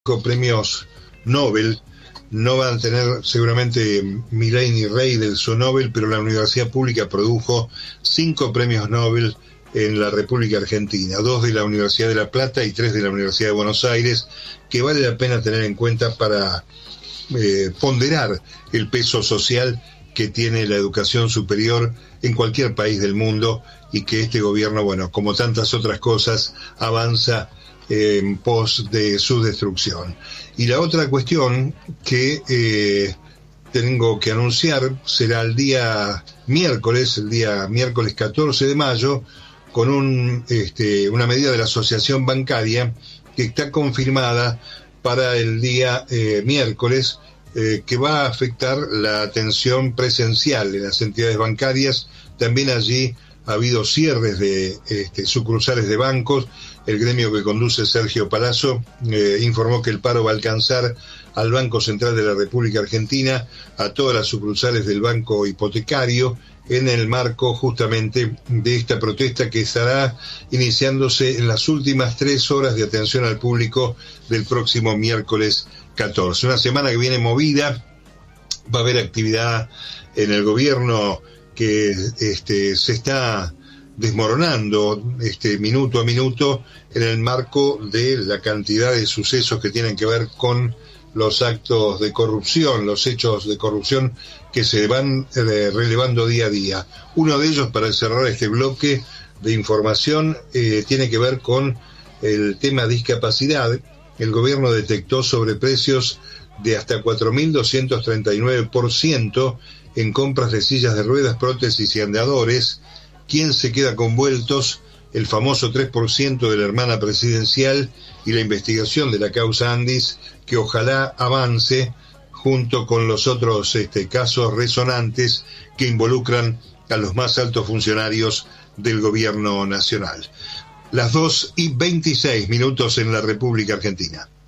premios Nobel. No van a tener seguramente Milei ni Rey su Nobel, pero la universidad pública produjo 5 premios Nobel en la República Argentina, 2 de la Universidad de La Plata y 3 de la Universidad de Buenos Aires, que vale la pena tener en cuenta para ponderar el peso social que tiene la educación superior en cualquier país del mundo, y que este gobierno, bueno, como tantas otras cosas, avanza en pos de su destrucción. Y la otra cuestión que tengo que anunciar será el día miércoles 14 de mayo, con una medida de la Asociación Bancaria que está confirmada para el día miércoles, que va a afectar la atención presencial en las entidades bancarias. También allí ha habido cierres de sucursales de bancos. El gremio que conduce Sergio Palazzo informó que el paro va a alcanzar al Banco Central de la República Argentina, a todas las sucursales del Banco Hipotecario, en el marco justamente de esta protesta que estará iniciándose en las últimas 3 horas de atención al público del próximo miércoles 14. Una semana que viene movida. Va a haber actividad en el gobierno que se está desmoronando minuto a minuto en el marco de la cantidad de sucesos que tienen que ver con los actos de corrupción, los hechos de corrupción que se van relevando día a día. Uno de ellos, para cerrar este bloque de información, tiene que ver con el tema discapacidad. El gobierno detectó sobreprecios de hasta 4.239% en compras de sillas de ruedas, prótesis y andadores. ¿Quién se queda con vueltos? El famoso 3% de la hermana presidencial y la investigación de la causa Andis, que ojalá avance junto con los otros casos resonantes que involucran a los más altos funcionarios del gobierno nacional. Las 2:26 en la República Argentina.